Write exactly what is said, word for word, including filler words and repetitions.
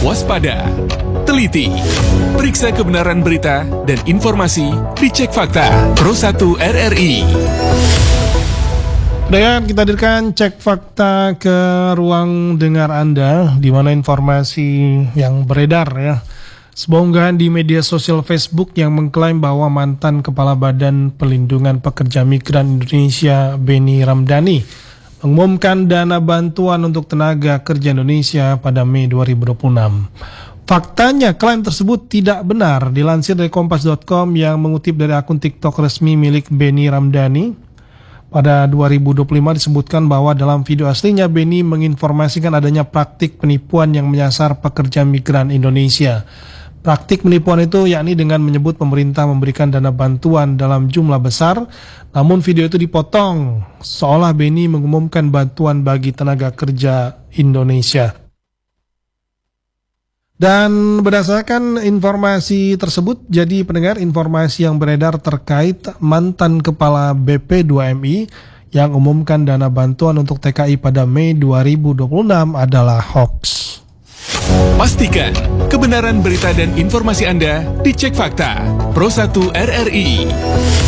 waspada, teliti, periksa kebenaran berita dan informasi, dicek fakta. Pro satu R R I. Dan kita hadirkan cek fakta ke ruang dengar Anda, di mana informasi yang beredar ya. Sebuah unggahan di media sosial Facebook yang mengklaim bahwa mantan Kepala Badan Pelindungan Pekerja Migran Indonesia Benny Ramdhani mengumumkan dana bantuan untuk tenaga kerja Indonesia pada Mei dua ribu dua puluh enam. Faktanya klaim tersebut tidak benar, dilansir dari kompas dot com yang mengutip dari akun TikTok resmi milik Benny Ramdhani. Pada dua ribu dua puluh lima disebutkan bahwa dalam video aslinya Benny menginformasikan adanya praktik penipuan yang menyasar pekerja migran Indonesia. Praktik penipuan itu yakni dengan menyebut pemerintah memberikan dana bantuan dalam jumlah besar, namun video itu dipotong seolah Benny mengumumkan bantuan bagi tenaga kerja Indonesia. Dan berdasarkan informasi tersebut, jadi pendengar, informasi yang beredar terkait mantan Kepala B P dua M I yang umumkan dana bantuan untuk T K I pada Mei dua ribu dua puluh enam adalah hoax. Pastikan kebenaran berita dan informasi Anda dicek fakta. Pro satu R R I.